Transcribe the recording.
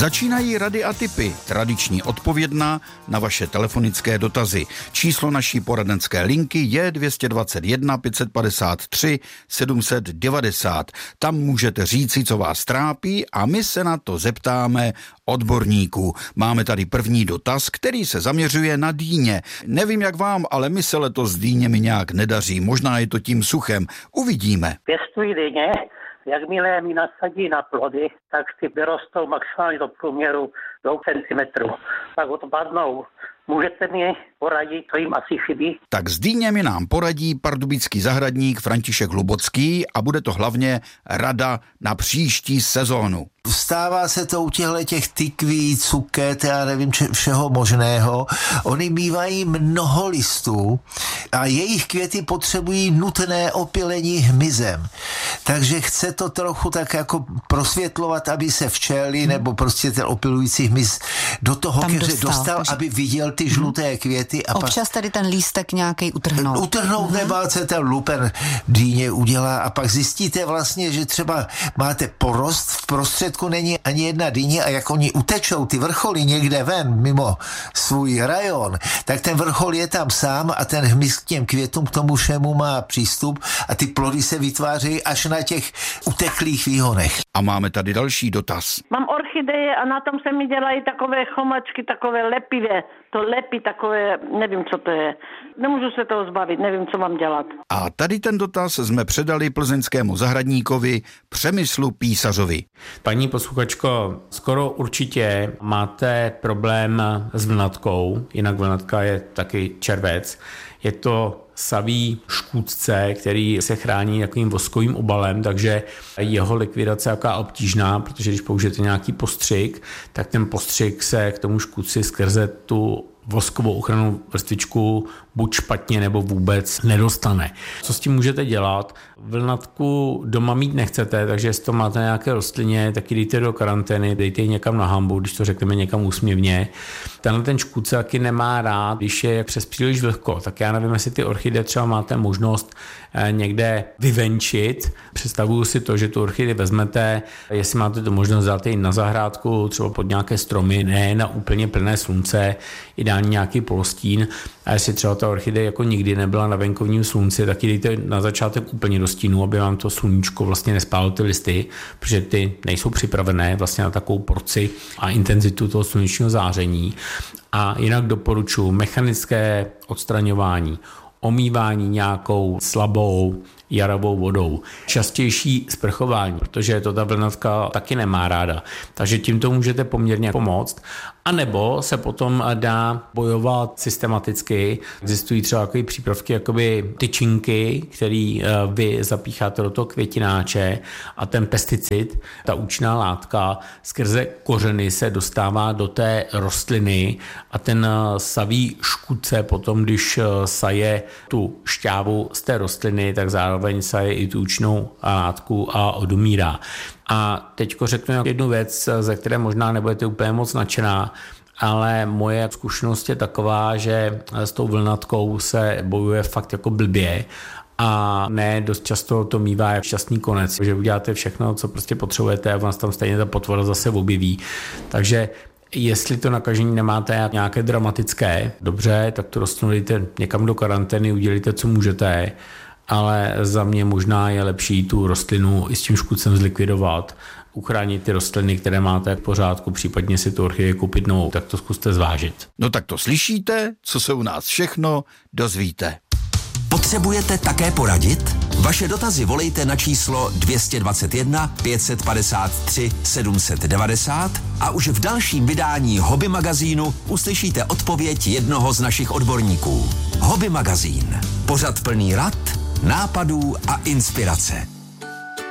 Začínají rady a tipy, tradiční odpovědná na vaše telefonické dotazy. Číslo naší poradenské linky je 221 553 790. Tam můžete říci, co vás trápí a my se na to zeptáme odborníků. Máme tady první dotaz, který se zaměřuje na dýně. Nevím jak vám, ale my se letos s dýněmi nějak nedaří. Možná je to tím suchem. Uvidíme. Pěstuji dýně. Jakmile mi nasadí na plody, tak ty vyrostou maximálně do průměru 2 cm. Pak odpadnou. Můžete mi poradit, co jim asi chybí? Tak s dýněmi nám poradí pardubický zahradník František Hlubocký a bude to hlavně rada na příští sezónu. Vstává se to u těch tykví, cuket a nevím všeho možného. Oni mívají mnoho listů a jejich květy potřebují nutné opylení hmyzem. Takže chce to trochu tak jako prosvětlovat, aby se včely nebo prostě ten opylující hmyz do toho keře dostal, takže... aby viděl ty žluté květy. A občas tady ten lístek nějaký utrhnout. Utrhnout nebát se ten lupen dýně udělá a pak zjistíte vlastně, že třeba máte porost, v prostředku není ani jedna dýně a jak oni utečou ty vrcholy někde ven mimo svůj rajon, tak ten vrchol je tam sám a ten hmyz k těm květům k tomu všemu má přístup a ty plody se vytvářejí až na těch uteklých výhonech. A máme tady další dotaz. Mám orchideje a na tom se mi dělají takové chomačky, takové lepivé. To lepí takové, nevím, co to je. Nemůžu se toho zbavit, nevím, co mám dělat. A tady ten dotaz jsme předali plzeňskému zahradníkovi Přemyslu Písařovi. Paní posluchačko, skoro určitě máte problém s vlnatkou, jinak vlnatka je taky červec. Je to savý škůdce, který se chrání takovým voskovým obalem, takže jeho likvidace je jaká obtížná, protože když použijete nějaký postřik, tak ten postřik se k tomu škůdci skrze tu voskovou ochrannou vrstvičku buď špatně nebo vůbec nedostane. Co s tím můžete dělat? Vlnatku doma mít nechcete, takže jestli to máte nějaké rostlině, tak ji dejte do karantény, dejte ji někam na hambu, když to řekneme někam úsměvně. Tenhle ten škůdce taky nemá rád, když je přes příliš vlhko, tak já nevím, jestli ty orchideje třeba máte možnost někde vyvenčit. Představuju si to, že tu orchidej vezmete, jestli máte tu možnost dát ji na zahrádku, třeba pod nějaké stromy, ne na úplně plné slunce, ideálně nějaký polostín. A jestli třeba ta orchidej jako nikdy nebyla na venkovním slunci, tak ji dejte na začátek úplně do stínu, aby vám to sluníčko vlastně nespálilo ty listy, protože ty nejsou připravené vlastně na takovou porci a intenzitu toho slunečního záření. A jinak doporučuji mechanické odstraňování, omývání nějakou slabou jarovou vodou, častější sprchování, protože to ta vlnatka taky nemá ráda. Takže tímto můžete poměrně pomoct. A nebo se potom dá bojovat systematicky. Existují třeba takové přípravky, jakoby tyčinky, který vy zapícháte do toho květináče a ten pesticid, ta účinná látka, skrze kořeny se dostává do té rostliny a ten savý škůdce potom, když saje tu šťávu z té rostliny, tak zároveň saje i tu účinnou látku a odumírá. A teďko řeknu jednu věc, ze které možná nebudete úplně moc nadšená, ale moje zkušenost je taková, že s tou vlnatkou se bojuje fakt jako blbě a ne dost často to mívá šťastný konec, že uděláte všechno, co prostě potřebujete a vás tam stejně ta potvora zase objeví. Takže jestli to nakažení nemáte nějaké dramatické, dobře, tak to rostlinu dejte někam do karantény, udělejte, co můžete, ale za mě možná je lepší tu rostlinu i s tím škůdcem zlikvidovat, uchránit ty rostliny, které máte v pořádku, případně si tu orchidej koupit novou, tak to zkuste zvážit. No tak to slyšíte, co se u nás všechno dozvíte. Potřebujete také poradit? Vaše dotazy volejte na číslo 221 553 790 a už v dalším vydání Hobby magazínu uslyšíte odpověď jednoho z našich odborníků. Hobby magazín. Pořad plný rad, nápadů a inspirace.